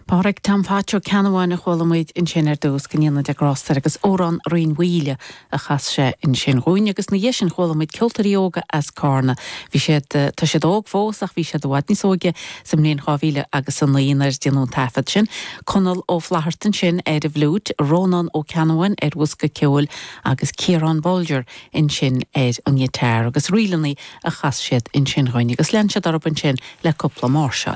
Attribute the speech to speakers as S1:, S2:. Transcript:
S1: Páric tam fáteó ceanháin a cholamuid in sin dús gníanana de grástar agus órán roion huile a chas sé in sin roiin agus na dhéis sin cholamuid ciltaríoga as cárna. Bhí sé tá sé dóg fós ach bhí sé dohhaid ní sóge sam mléon cháhíle agus an líonar déanú tafad sin. Conal ó flahartan sin a bhlúd, Rónan ó ceanháin Wusca Ceúil agus Ciarán Bolger in sin an ghitar agus rialaní a chas siad in sin roiin agus lean siad arb an sin le cúpla máirseáil.